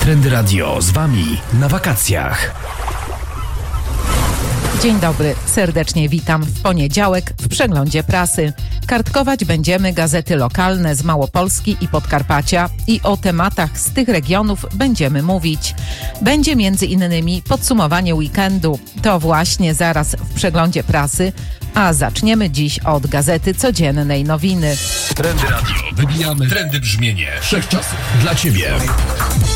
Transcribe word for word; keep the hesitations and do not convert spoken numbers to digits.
Trendy Radio z Wami na wakacjach. Dzień dobry, serdecznie witam w poniedziałek w przeglądzie prasy. Kartkować będziemy gazety lokalne z Małopolski i Podkarpacia i o tematach z tych regionów będziemy mówić. Będzie między innymi podsumowanie weekendu. To właśnie zaraz w przeglądzie prasy, a zaczniemy dziś od gazety codziennej Nowiny. Trendy Radio. Wybijamy trendy brzmienie wszechczasów dla Ciebie.